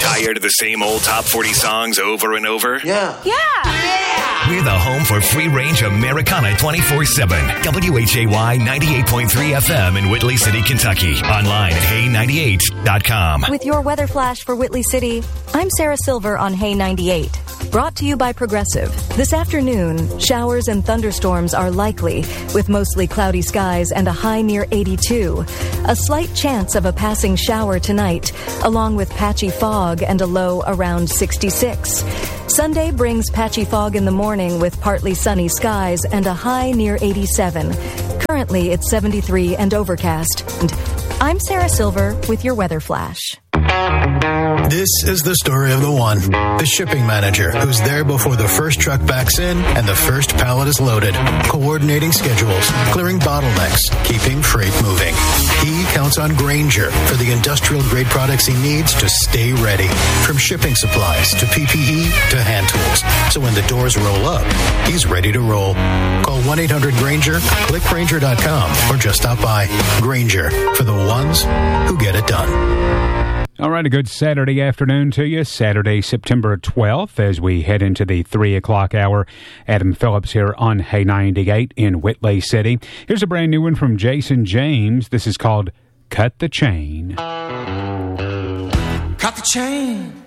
Tired of the same old top 40 songs over and over? Yeah. We're the home for free-range Americana 24/7. WHAY 98.3 FM in Whitley City, Kentucky. Online at hay98.com. With your weather flash for Whitley City, I'm Sarah Silver on Hay 98. Brought to you by Progressive. This afternoon, showers and thunderstorms are likely, with mostly cloudy skies and a high near 82. A slight chance of a passing shower tonight, along with patchy fog and a low around 66. Sunday brings patchy fog in the morning with partly sunny skies and a high near 87. Currently, it's 73 and overcast. And I'm Sarah Silver with your weather flash. This is the story of the one, the shipping manager, who's there before the first truck backs in and the first pallet is loaded, coordinating schedules, clearing bottlenecks, keeping freight moving. He counts on Grainger for the industrial-grade products he needs to stay ready, from shipping supplies to PPE to hand tools. So when the doors roll up, he's ready to roll. Call 1-800-GRAINGER, click Grainger.com, or just stop by. Grainger, for the ones who get it done. All right, a good Saturday afternoon to you. Saturday, September 12th, as we head into the 3 o'clock hour. Adam Phillips here on Hay 98 in Whitley City. Here's a brand new one from Jason James. This is called Cut the Chain. Cut the chain.